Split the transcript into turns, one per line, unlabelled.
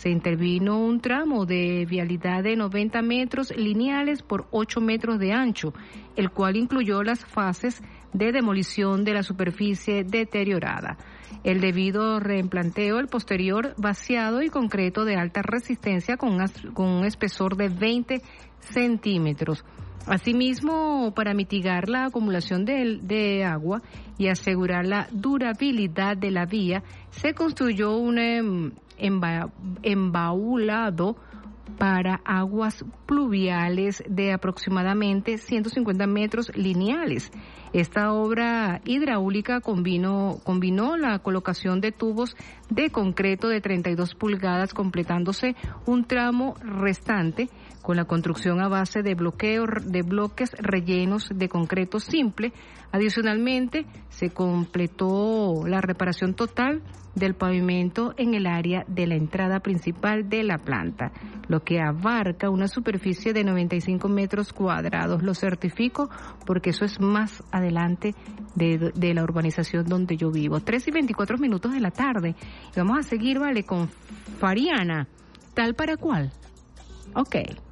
Se intervino un tramo de vialidad de 90 metros lineales por 8 metros de ancho, el cual incluyó las fases de demolición de la superficie deteriorada, el debido reemplanteo, el posterior vaciado y concreto de alta resistencia con un espesor de 20 centímetros. Asimismo, para mitigar la acumulación de agua y asegurar la durabilidad de la vía, se construyó un embaulado para aguas pluviales de aproximadamente 150 metros lineales. Esta obra hidráulica combinó la colocación de tubos de concreto de 32 pulgadas, completándose un tramo restante con la construcción a base de bloques rellenos de concreto simple. Adicionalmente, se completó la reparación total del pavimento en el área de la entrada principal de la planta, lo que abarca una superficie de 95 metros cuadrados. Lo certifico porque eso es más adelante de la urbanización donde yo vivo. 3:24 de la tarde. Y vamos a seguir, con Fariana. ¿Tal para cual? Ok.